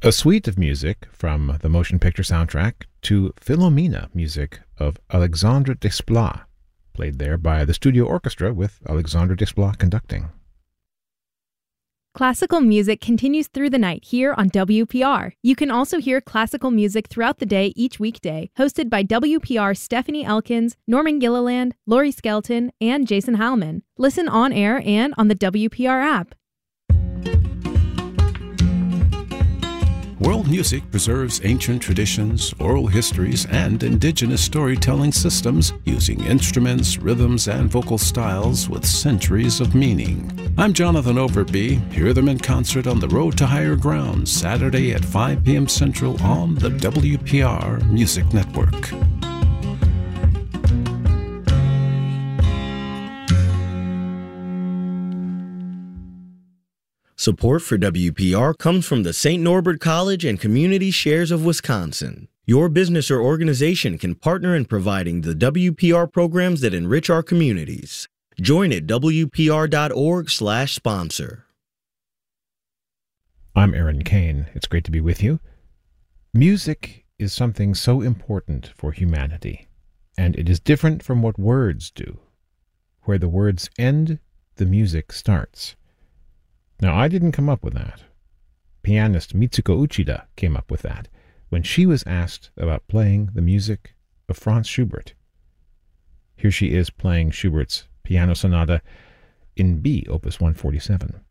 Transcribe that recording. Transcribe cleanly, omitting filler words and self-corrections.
A suite of music from the motion picture soundtrack to Philomena music of Alexandre Desplat, played there by the studio orchestra with Alexandre Desplat conducting. Classical music continues through the night here on WPR. You can also hear classical music throughout the day each weekday, hosted by WPR Stephanie Elkins, Norman Gilliland, Laurie Skelton, and Jason Heilman. Listen on air and on the WPR app. World music preserves ancient traditions, oral histories, and indigenous storytelling systems using instruments, rhythms, and vocal styles with centuries of meaning. I'm Jonathan Overby. Hear them in concert on the Road to Higher Ground, Saturday at 5 p.m. Central on the WPR Music Network. Support for WPR comes from the St. Norbert College and Community Shares of Wisconsin. Your business or organization can partner in providing the WPR programs that enrich our communities. Join at WPR.org/sponsor. I'm Aaron Kane. It's great to be with you. Music is something so important for humanity, and it is different from what words do. Where the words end, the music starts. Now, I didn't come up with that. Pianist Mitsuko Uchida came up with that when she was asked about playing the music of Franz Schubert. Here she is playing Schubert's Piano Sonata in B, Opus 147.